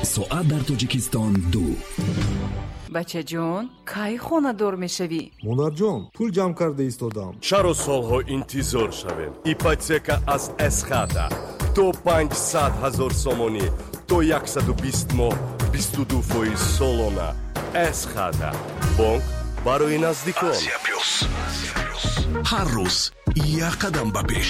соат дар тоҷикистон 2. бача ҷон, кай хонадор мешавӣ? монарҷон, пул ҷамъ карда истодам. чаро солҳо интизор шавем? ипотека аз эсхата то 500 000 сомонӣ то 120 моҳ 22% солона. эсхата бонк барои наздикон. ҳар рӯз як қадам ба пеш.